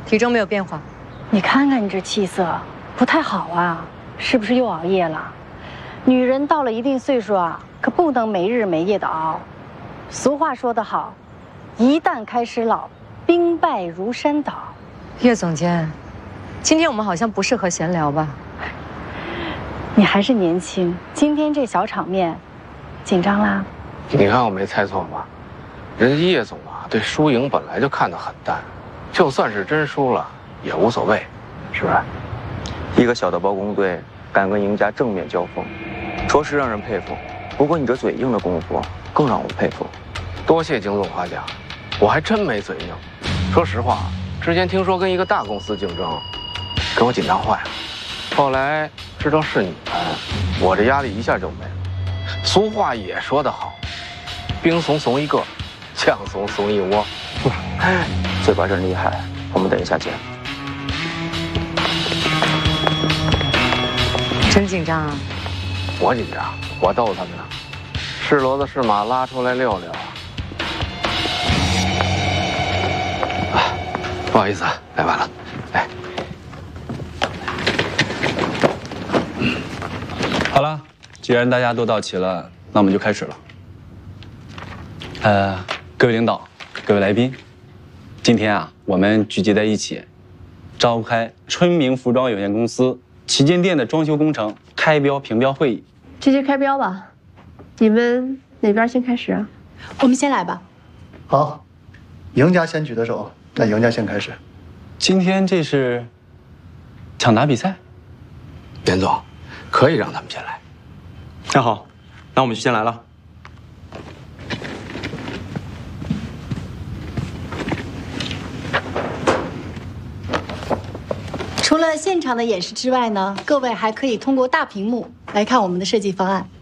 体重没有变化。 你看看你这气色，不太好啊，是不是又熬夜了？女人到了一定岁数啊，可不能没日没夜的熬。俗话说得好，一旦开始老，兵败如山倒。 叶总监，今天我们好像不适合闲聊吧？ 你还是年轻，今天这小场面，紧张啦？ 你看我没猜错吧？人家叶总啊，对输赢本来就看得很淡，就算是真输了也无所谓，是不是？ 一个小的包工队敢跟赢家正面交锋，着实让人佩服。不过你这嘴硬的功夫更让我佩服。 多谢景总夸奖，我还真没嘴硬。说实话，之前听说跟一个大公司竞争，给我紧张坏了。后来知道是你们，我这压力一下就没了。俗话也说得好，兵怂怂一个，将怂怂一窝。 嘴巴真厉害，我们等一下见。 真紧张啊！ 我紧张，我逗他们呢，是骡子是马拉出来溜溜。不好意思啊，来晚了。哎， 好了，既然大家都到齐了，那我们就开始了。各位领导，各位来宾，今天啊，我们聚集在一起，召开春明服装有限公司旗舰店的装修工程开标评标会议。 直接开标吧，你们哪边先开始啊？ 我们先来吧。 好，赢家先举的手，那赢家先开始。 今天这是抢答比赛， 严总，可以让他们先来。 那好，那我们就先来了。 除了现场的演示之外呢，各位还可以通过大屏幕来看我们的设计方案。